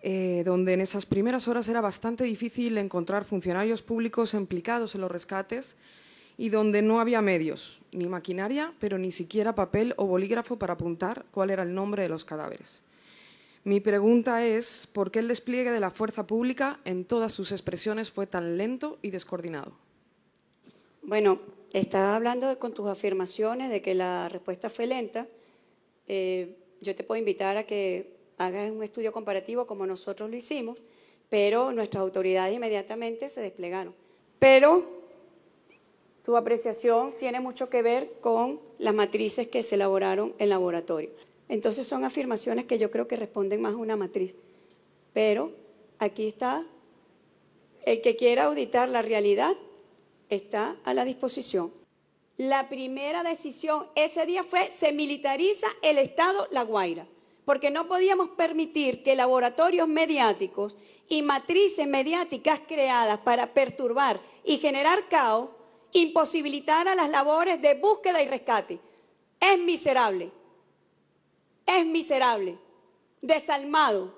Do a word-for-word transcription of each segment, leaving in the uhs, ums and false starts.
eh, donde en esas primeras horas era bastante difícil encontrar funcionarios públicos implicados en los rescates y donde no había medios, ni maquinaria, pero ni siquiera papel o bolígrafo para apuntar cuál era el nombre de los cadáveres. Mi pregunta es, ¿por qué el despliegue de la fuerza pública en todas sus expresiones fue tan lento y descoordinado? Bueno, estás hablando de, con tus afirmaciones de que la respuesta fue lenta. Eh, yo te puedo invitar a que hagas un estudio comparativo como nosotros lo hicimos, pero nuestras autoridades inmediatamente se desplegaron. Pero tu apreciación tiene mucho que ver con las matrices que se elaboraron en laboratorio. Entonces son afirmaciones que yo creo que responden más a una matriz. Pero aquí está, el que quiera auditar la realidad está a la disposición. La primera decisión ese día fue: se militariza el Estado La Guaira, porque no podíamos permitir que laboratorios mediáticos y matrices mediáticas creadas para perturbar y generar caos imposibilitaran las labores de búsqueda y rescate. Es miserable, es miserable, desalmado.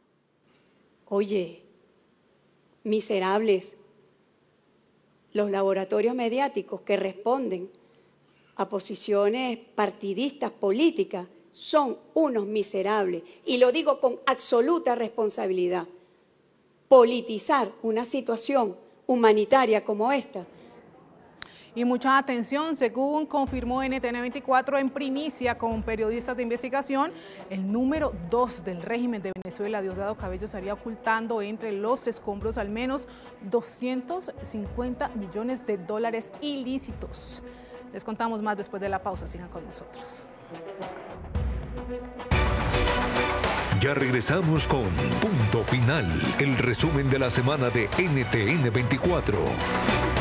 Oye, miserables los laboratorios mediáticos que responden a posiciones partidistas, políticas, son unos miserables. Y lo digo con absoluta responsabilidad. Politizar una situación humanitaria como esta. Y mucha atención, según confirmó N T N veinticuatro en primicia con periodistas de investigación, el número dos del régimen de Venezuela, Diosdado Cabello, estaría ocultando entre los escombros al menos doscientos cincuenta millones de dólares ilícitos. Les contamos más después de la pausa, sigan con nosotros. Ya regresamos con Punto Final, el resumen de la semana de N T N veinticuatro.